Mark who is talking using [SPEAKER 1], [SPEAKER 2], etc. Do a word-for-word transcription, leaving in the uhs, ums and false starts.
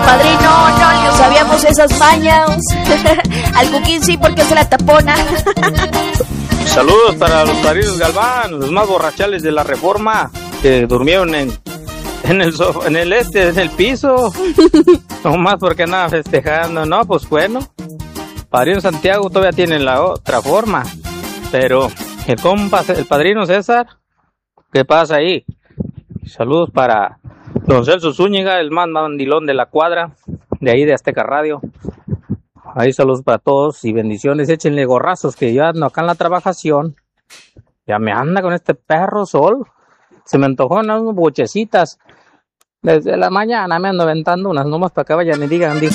[SPEAKER 1] padrino, no le sabíamos esas mañas. Al Cuquín sí, porque se la tapona.
[SPEAKER 2] Saludos para los padrinos Galván, los más borrachales de la Reforma, que durmieron en, en el sofá, en el este, en el piso. Nomás porque andaban festejando, ¿no? Pues bueno, padrino Santiago todavía tiene la otra forma, pero el compa, el padrino César, ¿qué pasa ahí? Saludos para don Celso Zúñiga, el más mandilón de la cuadra, de ahí de Azteca Radio. Ahí saludos para todos y bendiciones, échenle gorrazos que yo ando acá en la trabajación. Ya me anda con este perro sol. Se me antojó unas bochecitas. Desde la mañana me ando aventando unas nomás para que vayan y digan, dijo.